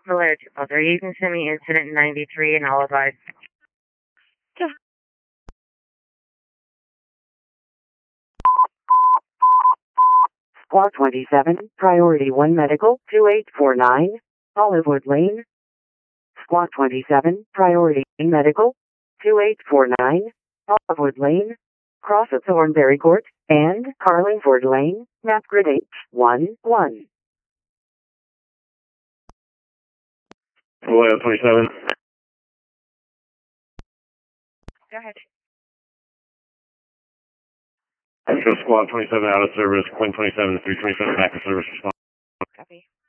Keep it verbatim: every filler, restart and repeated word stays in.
Malaria two plus three. You can send me incident ninety-three and I'll advise. Squawk twenty-seven, Priority one Medical, two eight four nine, Olivewood Lane. Squawk twenty-seven, Priority Medical, two eight four nine, Olivewood Lane, cross at Thornberry Court, and Carlingford Lane, map grid H one one. Vallejo twenty-seven. Go ahead. Metro Squad twenty-seven out of service, Quinn twenty-seven, three twenty-seven back to service response. Copy.